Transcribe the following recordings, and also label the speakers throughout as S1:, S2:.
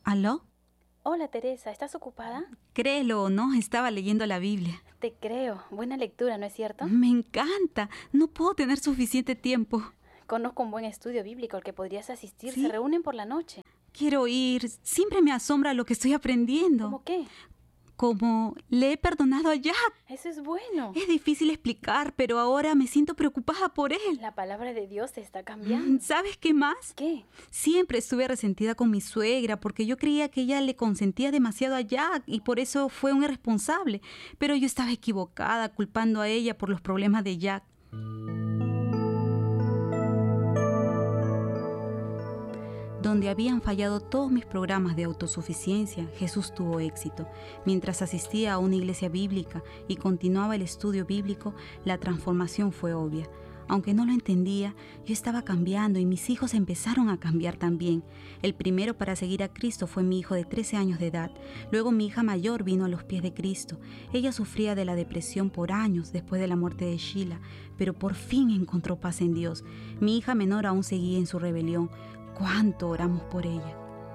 S1: ¿Aló?
S2: Hola, Teresa, ¿estás ocupada?
S1: Créelo o no, estaba leyendo la Biblia.
S2: Te creo. Buena lectura, ¿no es cierto?
S1: Me encanta. No puedo tener suficiente tiempo.
S2: Conozco un buen estudio bíblico al que podrías asistir.
S1: ¿Sí?
S2: Se reúnen por la noche.
S1: Quiero ir. Siempre me asombra lo que estoy aprendiendo.
S2: ¿Cómo qué?
S1: Como le he perdonado a Jack.
S2: Eso es bueno.
S1: Es difícil explicar, pero ahora me siento preocupada por él.
S2: La palabra de Dios te está cambiando.
S1: ¿Sabes qué más?
S2: ¿Qué?
S1: Siempre estuve resentida con mi suegra porque yo creía que ella le consentía demasiado a Jack y por eso fue un irresponsable. Pero yo estaba equivocada, culpando a ella por los problemas de Jack. Donde habían fallado todos mis programas de autosuficiencia, Jesús tuvo éxito. Mientras asistía a una iglesia bíblica y continuaba el estudio bíblico, la transformación fue obvia. Aunque no lo entendía, yo estaba cambiando y mis hijos empezaron a cambiar también. El primero para seguir a Cristo fue mi hijo de 13 años de edad. Luego mi hija mayor vino a los pies de Cristo. Ella sufría de la depresión por años después de la muerte de Sheila, pero por fin encontró paz en Dios. Mi hija menor aún seguía en su rebelión. ¿Cuánto oramos por ella?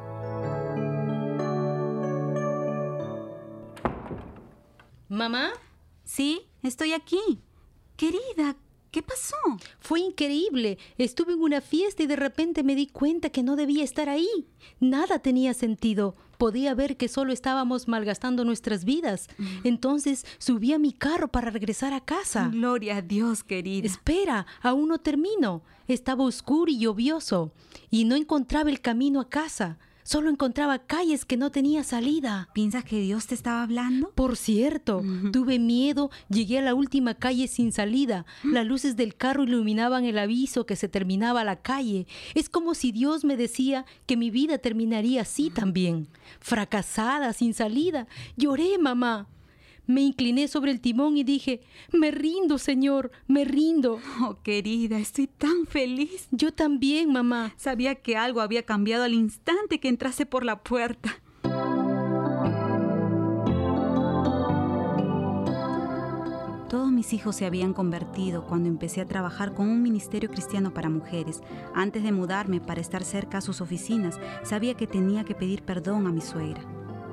S3: ¿Mamá?
S1: Sí, estoy aquí. Querida, ¿qué pasó?
S3: Fue increíble. Estuve en una fiesta y de repente me di cuenta que no debía estar ahí. Nada tenía sentido. Podía ver que solo estábamos malgastando nuestras vidas. Entonces subí a mi carro para regresar a casa.
S1: Gloria a Dios, querida.
S3: Espera, aún no termino. Estaba oscuro y lluvioso y no encontraba el camino a casa. Solo encontraba calles que no tenía salida.
S1: ¿Piensas que Dios te estaba hablando?
S3: Por cierto, tuve miedo, llegué a la última calle sin salida. Las luces del carro iluminaban el aviso que se terminaba la calle. Es como si Dios me decía que mi vida terminaría así también. Fracasada, sin salida. Lloré, mamá. Me incliné sobre el timón y dije, me rindo, Señor, me rindo.
S1: Oh, querida, estoy tan feliz.
S3: Yo también, mamá.
S1: Sabía que algo había cambiado al instante que entraste por la puerta. Todos mis hijos se habían convertido cuando empecé a trabajar con un ministerio cristiano para mujeres. Antes de mudarme para estar cerca a sus oficinas, sabía que tenía que pedir perdón a mi suegra.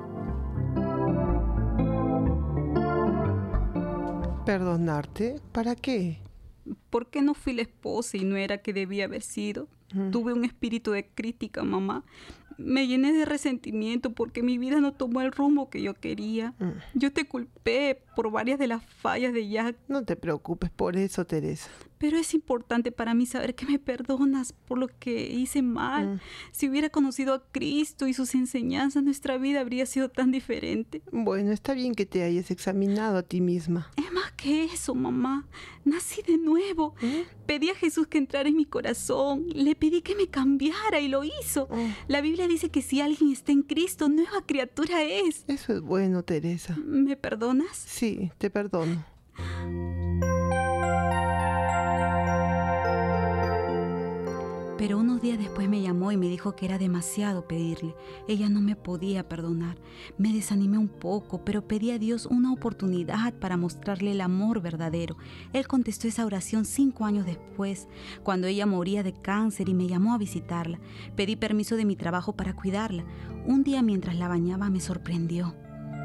S4: ¿Perdonarte? ¿Para qué?
S1: ¿Por qué no fui la esposa y no era que debía haber sido? Tuve un espíritu de crítica, mamá. Me llené de resentimiento porque mi vida no tomó el rumbo que yo quería. Yo te culpé por varias de las fallas de Jack.
S4: No te preocupes por eso, Teresa.
S1: Pero es importante para mí saber que me perdonas por lo que hice mal. Si hubiera conocido a Cristo y sus enseñanzas, nuestra vida habría sido tan diferente.
S4: Bueno, está bien que te hayas examinado a ti misma.
S1: Es más que eso, mamá. Nací de nuevo. Pedí a Jesús que entrara en mi corazón. Le pedí que me cambiara y lo hizo. La Biblia dice que si alguien está en Cristo, nueva criatura es.
S4: Eso es bueno, Teresa.
S1: ¿Me perdonas?
S4: Sí, te perdono.
S1: Pero unos días después me llamó y me dijo que era demasiado pedirle. Ella no me podía perdonar. Me desanimé un poco, pero pedí a Dios una oportunidad para mostrarle el amor verdadero. Él contestó esa oración 5 años después, cuando ella moría de cáncer y me llamó a visitarla. Pedí permiso de mi trabajo para cuidarla. Un día mientras la bañaba me sorprendió.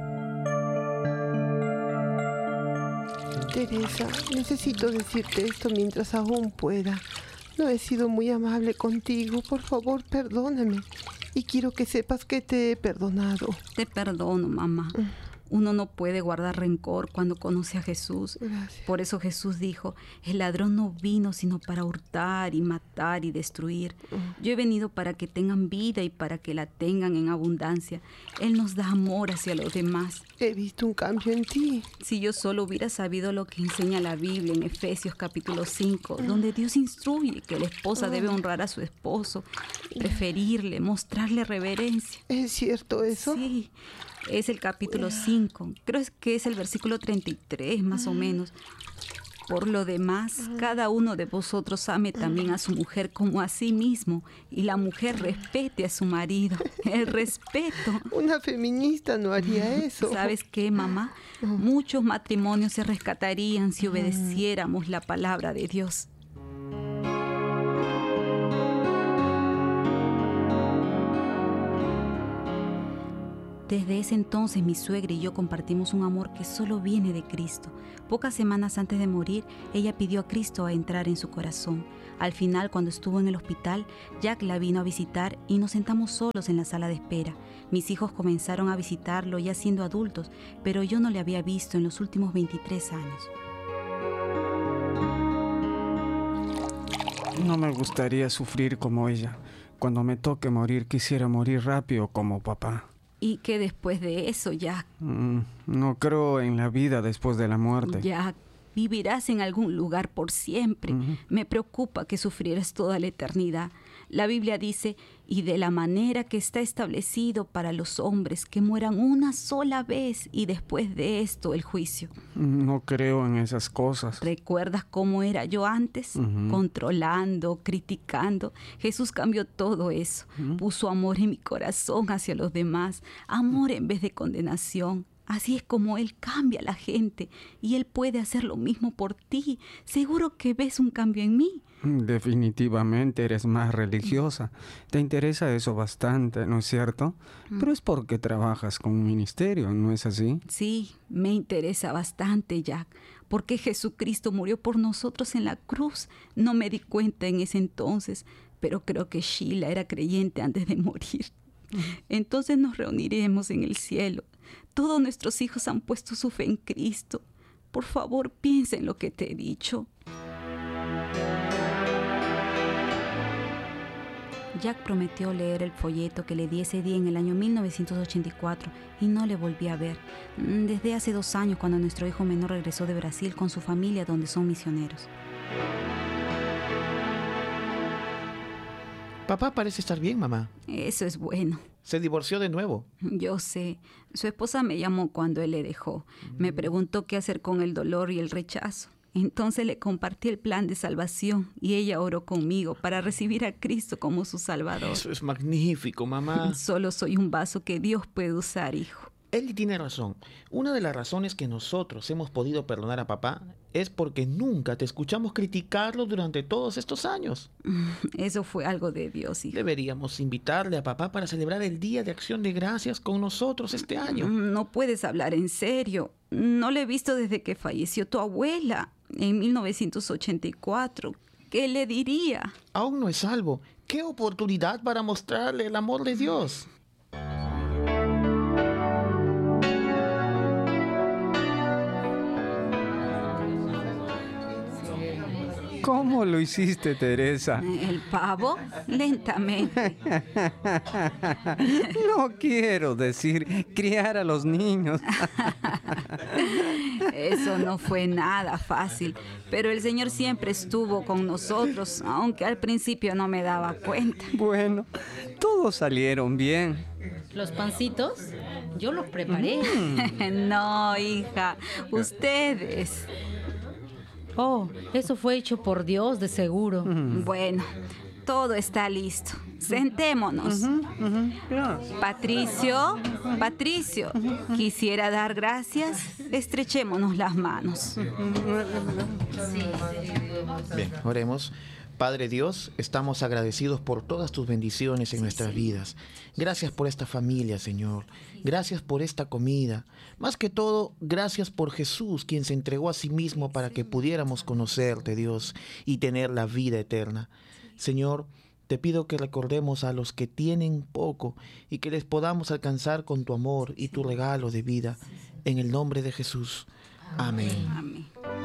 S4: Teresa, necesito decirte esto mientras aún pueda. No he sido muy amable contigo. Por favor, perdóname. Y quiero que sepas que te he perdonado.
S1: Te perdono, mamá. Uno no puede guardar rencor cuando conoce a Jesús.
S4: Gracias.
S1: Por eso Jesús dijo, el ladrón no vino sino para hurtar y matar y destruir. Yo he venido para que tengan vida y para que la tengan en abundancia. Él nos da amor hacia los demás.
S4: He visto un cambio en ti.
S1: Si yo solo hubiera sabido lo que enseña la Biblia en Efesios capítulo 5, donde Dios instruye que la esposa debe honrar a su esposo, preferirle, mostrarle reverencia.
S4: ¿Es cierto eso?
S1: Sí, es el capítulo 5. Creo que es el versículo 33, más o menos. Por lo demás, cada uno de vosotros ame también a su mujer como a sí mismo, y la mujer respete a su marido. El respeto.
S4: Una feminista no haría eso.
S1: ¿Sabes qué, mamá? Muchos matrimonios se rescatarían si obedeciéramos la palabra de Dios. Desde ese entonces mi suegra y yo compartimos un amor que solo viene de Cristo. Pocas semanas antes de morir, ella pidió a Cristo a entrar en su corazón. Al final, cuando estuvo en el hospital, Jack la vino a visitar y nos sentamos solos en la sala de espera. Mis hijos comenzaron a visitarlo ya siendo adultos, pero yo no le había visto en los últimos 23 años.
S5: No me gustaría sufrir como ella. Cuando me toque morir, quisiera morir rápido como papá.
S1: ¿Y qué después de eso, Jack?
S5: No creo en la vida después de la muerte.
S1: Jack, vivirás en algún lugar por siempre. Me preocupa que sufrieras toda la eternidad. La Biblia dice, y de la manera que está establecido para los hombres que mueran una sola vez y después de esto el juicio.
S5: No creo en esas cosas.
S1: ¿Recuerdas cómo era yo antes? Controlando, criticando. Jesús cambió todo eso. Puso amor en mi corazón hacia los demás. Amor en vez de condenación. Así es como Él cambia a la gente y Él puede hacer lo mismo por ti. Seguro que ves un cambio en mí.
S5: Definitivamente eres más religiosa. Te interesa eso bastante, ¿no es cierto? Pero es porque trabajas con un ministerio, ¿no es así?
S1: Sí, me interesa bastante, Jack. Porque Jesucristo murió por nosotros en la cruz. No me di cuenta en ese entonces, pero creo que Sheila era creyente antes de morir. Entonces nos reuniremos en el cielo. Todos nuestros hijos han puesto su fe en Cristo. Por favor, piensa en lo que te he dicho. Jack prometió leer el folleto que le di ese día en el año 1984 y no le volví a ver. Desde hace 2 años, cuando nuestro hijo menor regresó de Brasil con su familia, donde son misioneros.
S6: Papá parece estar bien, mamá.
S1: Eso es bueno.
S6: Se divorció de nuevo.
S1: Yo sé. Su esposa me llamó cuando él le dejó. Me preguntó qué hacer con el dolor y el rechazo. Entonces le compartí el plan de salvación y ella oró conmigo para recibir a Cristo como su Salvador.
S6: Eso es magnífico, mamá.
S1: Solo soy un vaso que Dios puede usar, hijo.
S6: Eli tiene razón. Una de las razones que nosotros hemos podido perdonar a papá es porque nunca te escuchamos criticarlo durante todos estos años.
S1: Eso fue algo de Dios, hijo.
S6: Deberíamos invitarle a papá para celebrar el Día de Acción de Gracias con nosotros este año.
S1: No puedes hablar en serio. No le he visto desde que falleció tu abuela en 1984. ¿Qué le diría?
S6: Aún no es salvo. ¡Qué oportunidad para mostrarle el amor de Dios!
S5: ¿Cómo lo hiciste, Teresa?
S1: ¿El pavo? Lentamente.
S5: No quiero decir criar a los niños.
S1: Eso no fue nada fácil, pero el Señor siempre estuvo con nosotros, aunque al principio no me daba cuenta.
S5: Bueno, todos salieron bien.
S3: ¿Los pancitos? Yo los preparé.
S1: No, hija, ustedes.
S3: Oh, eso fue hecho por Dios, de seguro.
S1: Bueno, todo está listo. Sentémonos. Patricio, quisiera dar gracias. Estrechémonos las manos.
S6: Bien, oremos. Padre Dios, estamos agradecidos por todas tus bendiciones en nuestras vidas. Gracias por esta familia, Señor. Gracias por esta comida. Más que todo, gracias por Jesús, quien se entregó a sí mismo para que pudiéramos conocerte, Dios, y tener la vida eterna. Señor, te pido que recordemos a los que tienen poco y que les podamos alcanzar con tu amor y tu regalo de vida. En el nombre de Jesús. Amén.
S1: Amén.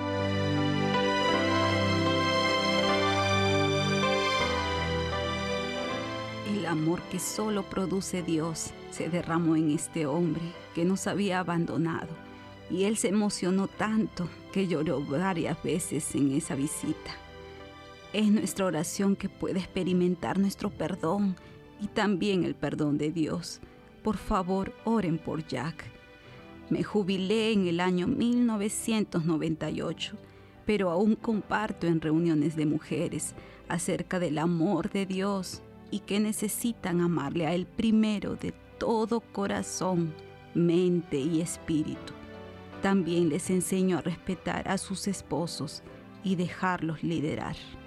S1: El amor que solo produce Dios se derramó en este hombre que nos había abandonado. Y él se emocionó tanto que lloró varias veces en esa visita. Es nuestra oración que pueda experimentar nuestro perdón y también el perdón de Dios. Por favor, oren por Jack. Me jubilé en el año 1998, pero aún comparto en reuniones de mujeres acerca del amor de Dios y que necesitan amarle a Él primero de todo corazón, mente y espíritu. También les enseño a respetar a sus esposos y dejarlos liderar.